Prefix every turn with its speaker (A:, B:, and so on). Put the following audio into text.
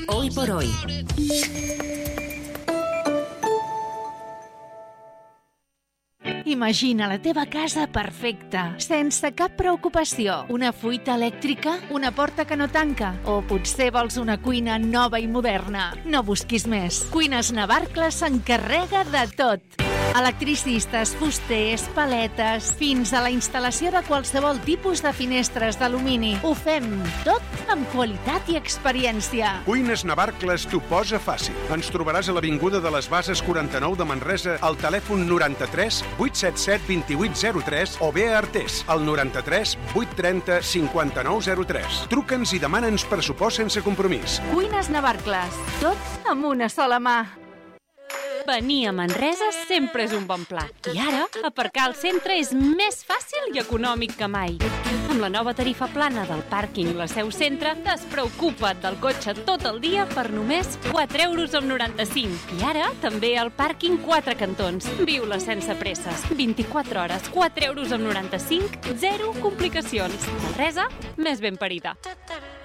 A: Hoy por hoy.
B: Imagina la teva casa perfecta, sense cap preocupació. Una fuita elèctrica, una porta que no tanca, o potser vols una cuina nova i moderna. No busquis més. Cuines Navarcles s'encarrega de tot. Electricistes, fusters, paletes, fins a la instal·lació de qualsevol tipus de finestres d'alumini. Ho fem tot amb qualitat i experiència.
C: Cuines Navarcles t'ho posa fàcil. Ens trobaràs a l'Avinguda de les Bases 49 de Manresa al telèfon 93 877 2803 o bé a Artés al 93 830 5903. Truca'ns i demana'ns pressupost sense compromís.
B: Cuines Navarcles, tot amb una sola mà.
D: Venir a Manresa sempre és un bon pla. I ara, aparcar al centre és més fàcil i econòmic que mai. Amb la nova tarifa plana del pàrquing La Seu Centre, despreocupa't del cotxe tot el dia per només 4,95 €. I ara, també al pàrquing 4 cantons. Viu-la sense presses. 24 hores, 4,95 €, zero complicacions. Manresa, més ben parida.